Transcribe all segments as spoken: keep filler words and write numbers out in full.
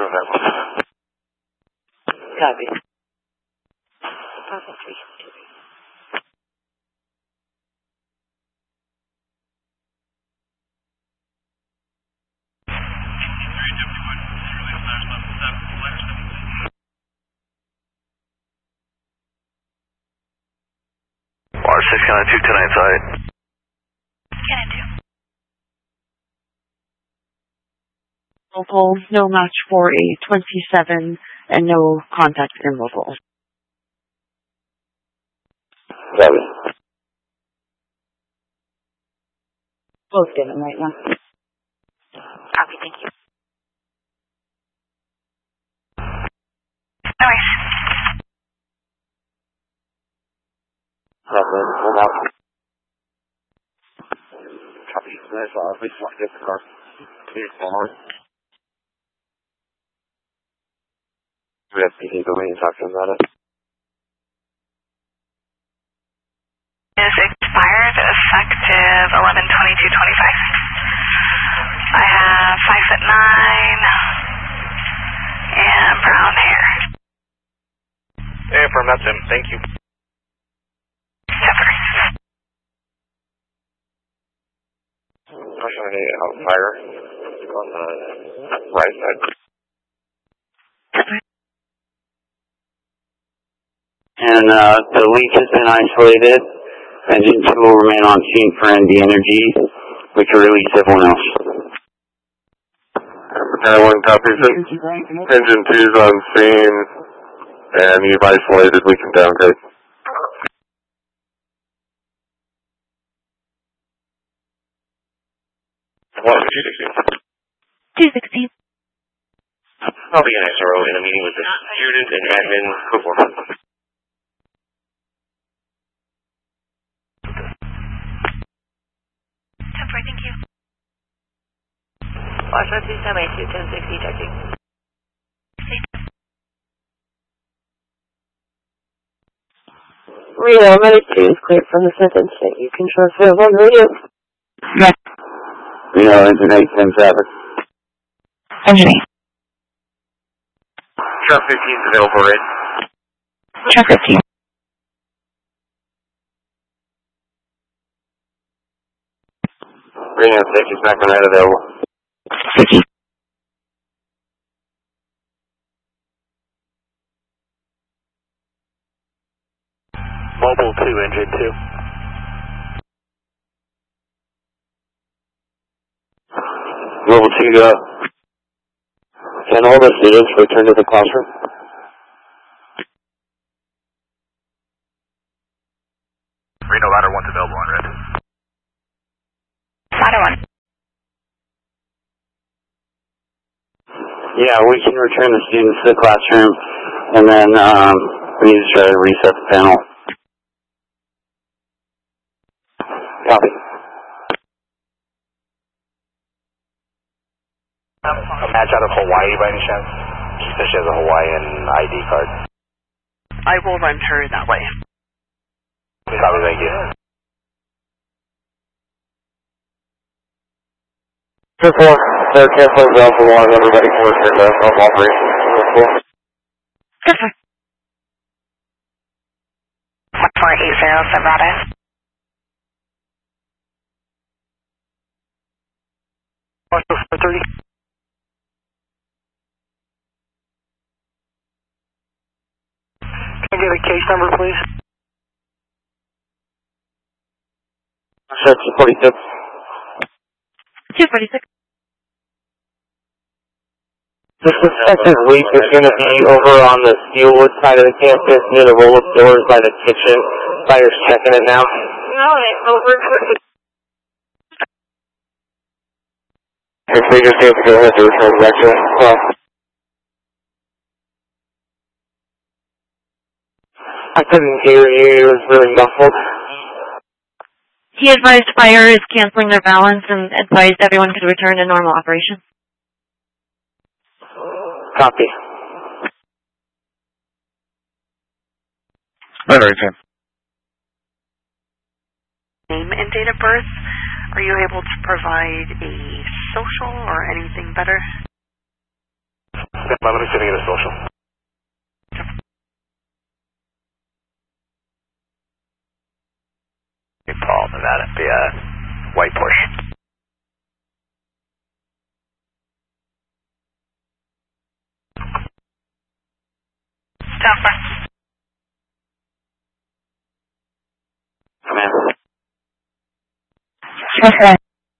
Copy. Papa three. Water six nine two ten inside. Can I do? Local, no match for a twenty-seven and no contact in local. Copy. Both get them right now. Copy, thank you. No worries. Copy. Hold out. Copy. Nice. Uh, please get the car. Please forward. We have P D go in and talk to him about it. Is expired effective eleven twenty-two twenty-five. I have five foot nine and brown hair. Hey, firm, that's him. Thank you. Temporary. Pushing a uh, fire on the right side. And uh, the leak has been isolated. Engine two will remain on scene for N D Energy. We can release everyone else. Everyone copies it. Engine two is on scene, and you've isolated. We can downgrade. What was two sixteen? two sixteen. I'll be an S R O in a meeting with the student and admin before. Temporary, thank you. Washington two seven eight two ten sixty checking. Rio, medic two is cleared from the sentence. You can transfer one radio. Yes. Rio, engine eight ten seven. Engine eight. Truck fifteen is available, right? Truck fifteen. Radio six is back on that available. fifteen. Mobile two, engine two. Mobile two, uh, can all the students return to the classroom? Reno ladder one's available on red. Ladder one. Yeah, we can return the students to the classroom, and then um, we need to try to reset the panel. Copy. A match out of Hawaii by any chance? She says she has a Hawaiian I D card. I will run her that way. Copy, thank you. Two four, they're canceling down for one, everybody can return to normal operation. Good sir. one four eight zero, Silverado. one four thirty. Can I get a case number, please? Sure, two forty-six. two forty-six. The suspected leak is going to be over on the Steelwood side of the campus near the roll-up doors by the kitchen. Fire's checking it now. No, it's over. If we just have to go ahead to return back to well. I couldn't hear you, it was really muffled. He advised fire is canceling their balance and advised everyone could return to normal operation. Copy. Very good. Name and date of birth. Are you able to provide a social or anything better? Let me see if I get a social. Paul, Nevada, be a white Porsche. Stop. Come in. Okay.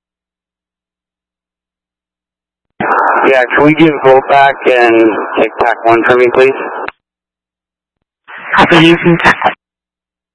Yeah, can we give Volt back and take pack one for me, please? Copy, using pack one.